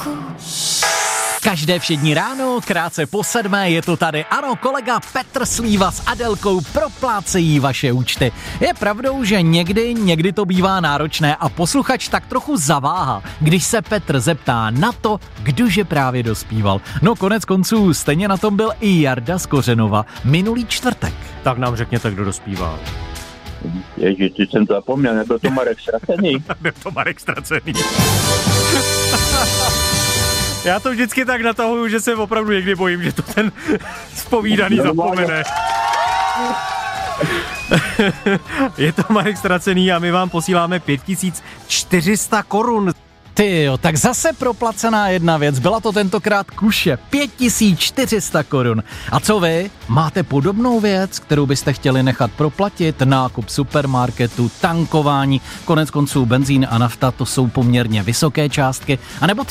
Každé všední ráno, krátce po 7 je to tady. Ano, kolega Petr Slíva s Adelkou proplácejí vaše účty. Je pravdou, že někdy to bývá náročné a posluchač tak trochu zaváhá, když se Petr zeptá na to, kdože právě dospíval. No konec konců, stejně na tom byl i Jarda z Kořenova minulý čtvrtek. Tak nám řekněte, kdo dospíval. Ježiš, ty jsem to zapomněl, nebyl to Marek Ztracený. Byl to Marek Ztracený. Já to vždycky tak natahuju, že se opravdu někdy bojím, že to ten zpovídaný zapomene. Je to Marek Ztracený a my vám posíláme 5400 korun. Tyjo, tak zase proplacená jedna věc, byla to tentokrát kuše, 5400 korun. A co vy? Máte podobnou věc, kterou byste chtěli nechat proplatit? Nákup supermarketu, tankování, konec konců benzín a nafta, to jsou poměrně vysoké částky, anebo